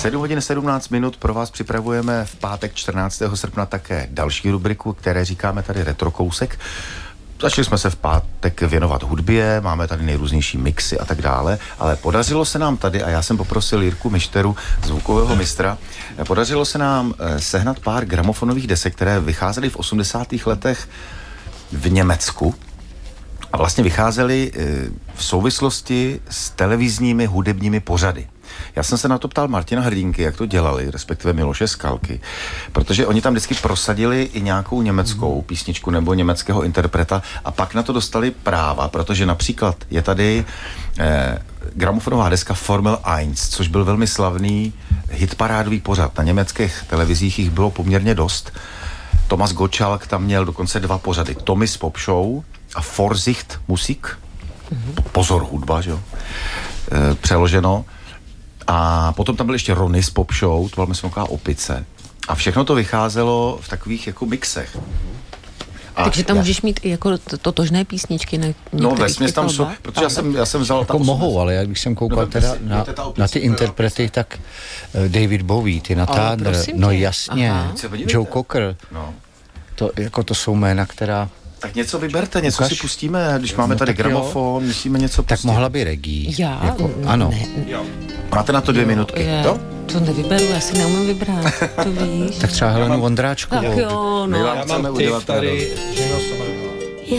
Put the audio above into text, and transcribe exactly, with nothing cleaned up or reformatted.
sedm hodin sedmnáct minut pro vás připravujeme v pátek čtrnáctého srpna také další rubriku, které říkáme tady Retrokousek. Začali jsme se v pátek věnovat hudbě, máme tady nejrůznější mixy a tak dále, ale podařilo se nám tady, a já jsem poprosil Jirku Mišteru, zvukového mistra, podařilo se nám sehnat pár gramofonových desek, které vycházely v osmdesátých letech v Německu a vlastně vycházely v souvislosti s televizními hudebními pořady. Já jsem se na to ptal Martina Hrdinky, jak to dělali, respektive Miloše Skalky, protože oni tam vždycky prosadili i nějakou německou písničku nebo německého interpreta a pak na to dostali práva, protože například je tady eh, gramofonová deska Formel jedna, což byl velmi slavný hitparádový pořad. Na německých televizích jich bylo poměrně dost. Thomas Gottschalk tam měl dokonce dva pořady. Tommy's Pop Show a Vorsicht Musik. Pozor hudba, že jo? E, přeloženo. A potom tam byl ještě Ronny's Pop Show, to byla myslím taková opice. A všechno to vycházelo v takových jako mixech. A takže tam já... můžeš mít i jako totožné písničky na No vesměs tam jsou, protože já jsem, já jsem vzal... Jako mohou, ale jak když jsem koukal no, teda na, opice, na ty interprety, tak uh, David Bowie, Tina Turner, no jasně, aha. Joe Cocker, no. to, jako to jsou jména, která... Tak něco vyberte, něco Ukaž. si pustíme, když máme no, tady gramofon, jo. musíme něco pustit. Tak mohla by reggae. Já? Jako, ano. Ne. Máte na to dvě jo, minutky, je, jo? To nevyberu, já si neumím vybrat, to víš. Tak třeba Helenu Vondráčkovou. Tak jo, no. My vám chceme udělat tady, že